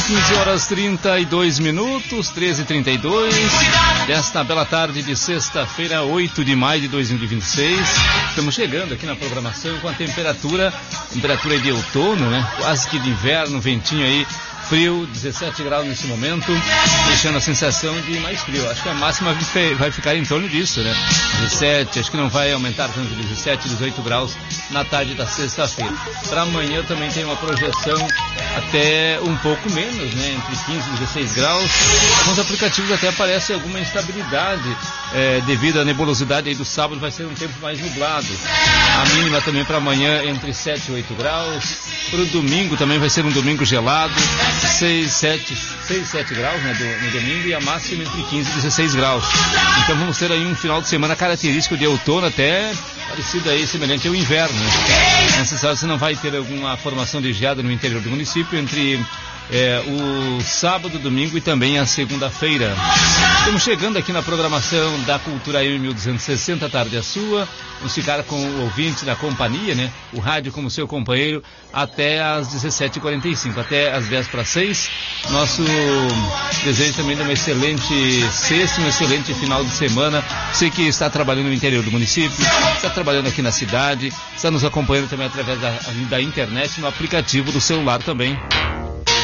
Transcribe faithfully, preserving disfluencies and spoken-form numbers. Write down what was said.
quinze horas trinta e dois minutos, treze e trinta e dois, desta bela tarde de sexta-feira, oito de maio de dois mil e vinte e seis. Estamos chegando aqui na programação com a temperatura, temperatura de outono, né? Quase que de inverno, ventinho aí, frio, dezessete graus nesse momento, deixando a sensação de mais frio. Acho que a máxima vai ficar em torno disso, né? dezessete, acho que não vai aumentar tanto, dezessete, dezoito graus na tarde da sexta-feira. Para amanhã também tem uma projeção até um pouco menos, né? Entre quinze e dezesseis graus. Nos aplicativos até aparece alguma instabilidade é, devido à nebulosidade aí do sábado, vai ser um tempo mais nublado. A mínima também para amanhã entre sete e oito graus. Para o domingo também vai ser um domingo gelado, seis, sete, seis, sete graus, né, do, no domingo, e a máxima entre quinze e dezesseis graus. Então vamos ter aí um final de semana característico de outono, até parecido aí, semelhante ao inverno. Não se sabe se não vai ter alguma formação de geada no interior do município entre é, o sábado, domingo e também a segunda-feira. Estamos chegando aqui na programação da Cultura A M mil duzentos e sessenta, tarde a sua. Vamos ficar com o ouvinte da companhia, né? O rádio como seu companheiro até às dezessete e quarenta e cinco, até às dez para seis. Nosso desejo também de uma excelente sexta, um excelente final de semana. Você que está trabalhando no interior do município, está trabalhando aqui na cidade, está nos acompanhando também através da, da internet, no aplicativo do celular também.